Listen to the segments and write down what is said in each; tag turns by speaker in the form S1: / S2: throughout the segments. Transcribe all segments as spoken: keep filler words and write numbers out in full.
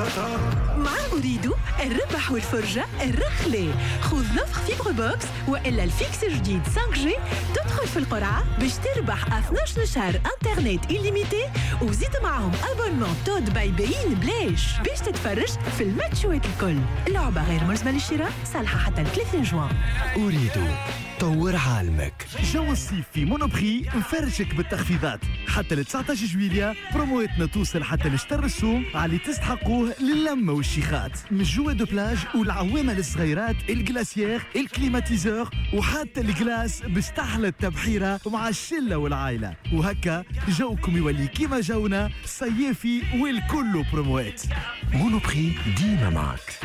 S1: مع أريد الربح والفرجة الرخلة. خذ نفخ فيبر بوكس وإلا الفيكس جديد خمسة جي، تدخل في القرعة باش تربح اثني عشر شهر انترنت إليميتي، وزيد معهم أبونمون تود باي بين بلاش باش تتفرج في الماتشوات الكل. لعبة غير ملزمة للشراء، صالحة حتى ثلاثين جوان.
S2: أريد طور عالمك.
S3: جو الصيف في مونوبري مفرشك بالتخفيضات حتى ل تسعة عشر جويلية. برومواتنا توصل حتى لشتر السوم على تستحقوه للمة والشيخات، من جوا دو بلاج والعوامة للصغيرات، الجلاسيير، الكليماتيزور، وحتى الجلاس باش تحلى التبحيرة مع الشلة والعائلة. وهكا جوكم يولي كيما جونا صيافي والكل بروموات.
S2: مونوبري ديما معك.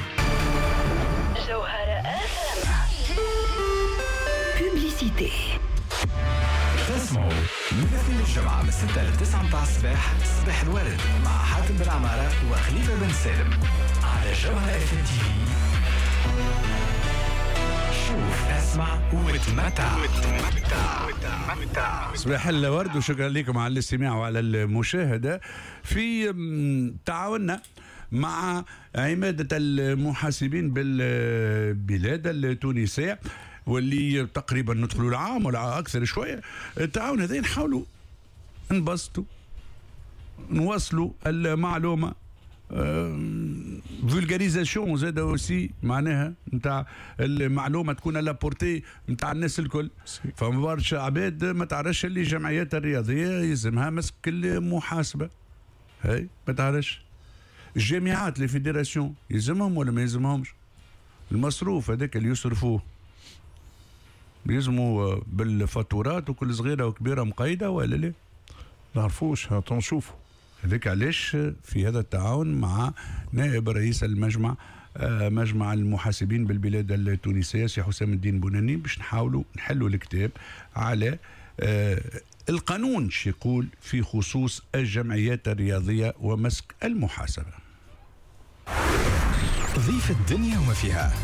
S1: جوهرة بوبليسيتي.
S4: تسمعوا من الاثنين الجمعة من ستة ل تسعة متاع الصباح صباح الورد مع حاتم بن عمارة وخليفة بن سالم على جوهرة اف ام تي في. شوف اسمع وتمتع.
S5: صباح الورد وشكرا لكم على الاستماع وعلى المشاهدة في تعاوننا مع عمادة المحاسبين بالبلاد التونسية، واللي تقريبا ندخلوا العام ولا اكثر شويه. التعاون هذا نحاولوا نبسطوا نوصلوا المعلومه، فولغاريزاسيون زاد اوسي معناها نتاع المعلومه تكون على بورتي نتاع الناس الكل. فما برشا عباد ما تعرفش اللي الجمعيات الرياضيه يلزمها مسك المحاسبه، هاي ما تعرفش. الجامعات لي فيدراسيون يلزمهم ولا ما يلزمهمش؟ المصروف هذاك اللي يصرفوه بيزموا بالفاتورات وكل صغيره وكبيره مقيده ولا لا؟
S6: نعرفوش، هاتوا نشوفوا.
S5: هذاك علاش في هذا التعاون مع نائب رئيس المجمع آه مجمع المحاسبين بالبلاد التونسيه سي حسام الدين بوناني باش نحاولوا نحلوا الكتاب على آه القانون شي يقول في خصوص الجمعيات الرياضيه ومسك المحاسبه.
S4: ضيف الدنيا وما فيها.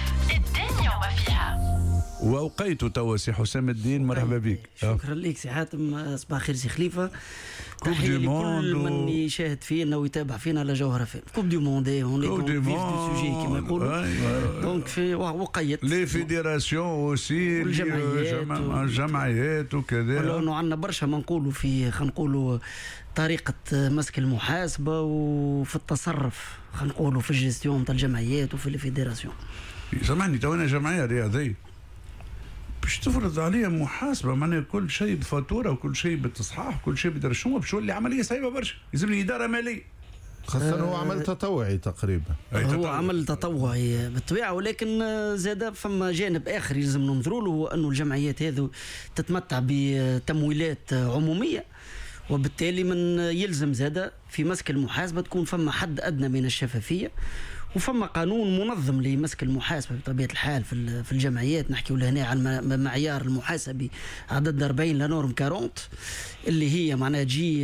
S5: وأوقيت توا سي حسام الدين، مرحبا بك.
S7: شكرا لك سي حاتم، صباح خير سي خليفه.
S5: كوب دي موند
S7: كل من يشاهد فينا ويتابع فينا على جوهرة فين. كوب دي موند اون
S5: كوب دي
S7: موند كما يقولوا. دونك في وقيت
S5: لي فيدراسيون اوسي
S7: والجمعيات
S5: الجمعيات وكذا.
S7: لانه عندنا برشا ما نقولوا في خلينا نقولوا طريقه مسك المحاسبه وفي التصرف، خلينا نقولوا في الجيستيون تاع الجمعيات وفي الفيدراسيون.
S5: سامحني تو انا جمعيه رياضيه باش تفرض عليها محاسبه معناها كل شيء بفاتوره وكل شيء بالتصحيح وكل شيء بدرشومه، باش تولي عمليه صعيبه برشا. يلزمني اداره ماليه،
S6: خاصة هو عمل تطوعي تقريبا.
S7: هو عمل تطوعي بالطبيعه، ولكن زاد فما جانب اخر يلزم ننظروا له، هو انه الجمعيات هذو تتمتع بتمويلات عموميه، وبالتالي من يلزم زاد في مسك المحاسبه تكون فما حد ادنى من الشفافيه، وفما قانون منظم لمسك المحاسبه بطبيعه الحال في في الجمعيات. نحكيو هنا على المعيار المحاسبي عدد أربعين لنورم أربعين، اللي هي معناها تجي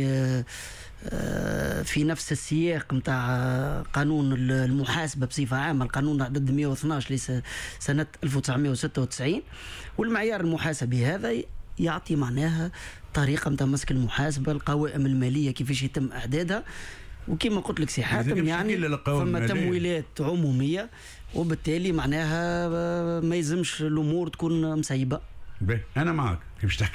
S7: في نفس السياق نتاع قانون المحاسبه بصفه عامه، القانون عدد مئة واثني عشر لسنه ألف وتسعمئة وستة وتسعين. والمعيار المحاسبي هذا يعطي معناها طريقه نتاع مسك المحاسبه، القوائم الماليه كيفاش يتم اعدادها، وكما قلت لك سي حاتم يعني فما تمويلات عموميه، وبالتالي معناها ما يلزمش الامور تكون مسيبه.
S5: انا معك كيفاش تحكي